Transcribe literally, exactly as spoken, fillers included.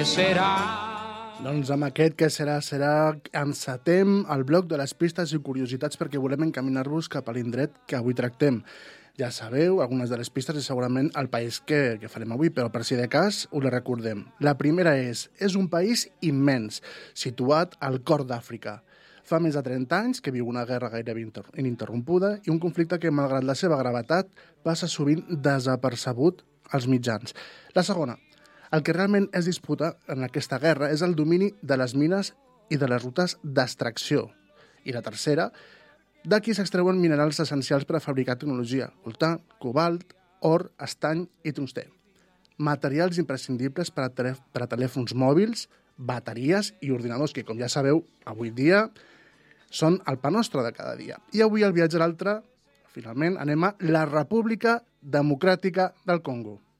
Doncs amb aquest que serà, serà encetem el bloc de les pistes i curiositats perquè volem encaminar-vos cap a l'indret que avui tractem. Ja sabeu, algunes de les pistes és segurament el país que, que farem avui, però per si de cas us les recordem. La primera és, és un país immens, situat al cor d'Àfrica. Fa més de trenta anys que viu una guerra gairebé ininterrompuda i un conflicte que, malgrat la seva gravetat, passa sovint desapercebut als mitjans. La segona, el que realment es disputa en aquesta guerra és el domini de les mines i de les rutes d'extracció. I la tercera, d'aquí s'extreuen minerals essencials per a fabricar tecnologia, coltà, cobalt, or, estany i tungstè. Materials imprescindibles per a, telè per a telèfons mòbils, bateries i ordinadors, que, com ja sabeu, avui dia són el pa nostre de cada dia. I avui, al viatge a l'altre, finalment, anem a la República Democràtica del Congo.